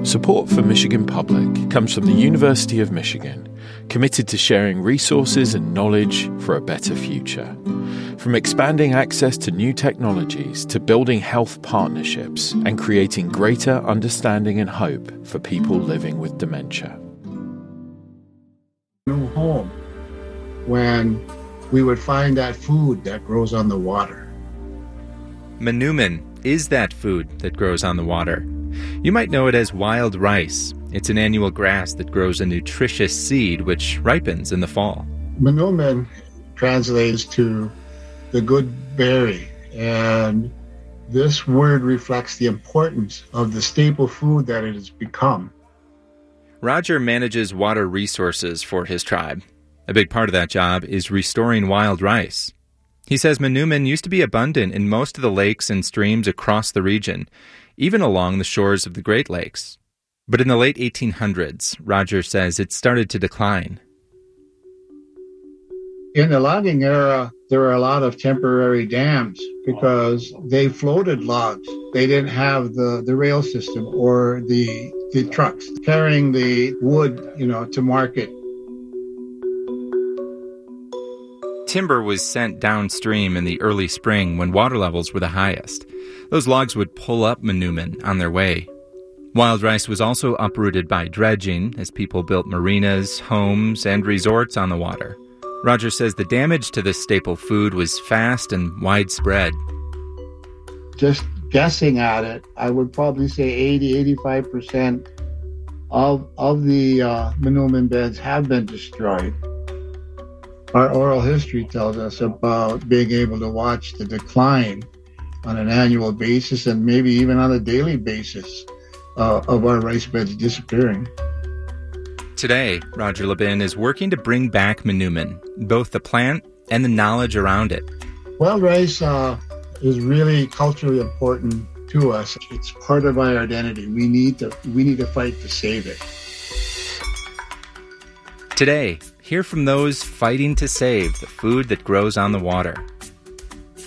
Support for Michigan Public comes from the University of Michigan, committed to sharing resources and knowledge for a better future. From expanding access to new technologies to building health partnerships and creating greater understanding and hope for people living with dementia. New home when we would find that food that grows on the water. Manoomin is that food that grows on the water. You might know it as wild rice. It's an annual grass that grows a nutritious seed which ripens in the fall. Manoomin translates to the good berry, and this word reflects the importance of the staple food that it has become. Roger manages water resources for his tribe. A big part of that job is restoring wild rice. He says manoomin used to be abundant in most of the lakes and streams across the region, even along the shores of the Great Lakes. But in the late 1800s, Roger says it started to decline. In the logging era, there were a lot of temporary dams because they floated logs. They didn't have the rail system or the trucks carrying the wood, to market. Timber was sent downstream in the early spring when water levels were the highest. Those logs would pull up manoomin on their way. Wild rice was also uprooted by dredging as people built marinas, homes, and resorts on the water. Roger says the damage to this staple food was fast and widespread. Just guessing at it, I would probably say 80-85% of the manoomin beds have been destroyed. Our oral history tells us about being able to watch the decline on an annual basis and maybe even on a daily basis of our rice beds disappearing. Today, Roger Labin is working to bring back manoomin, both the plant and the knowledge around it. Wild rice is really culturally important to us. It's part of our identity. We need to fight to save it. Today, hear from those fighting to save the food that grows on the water.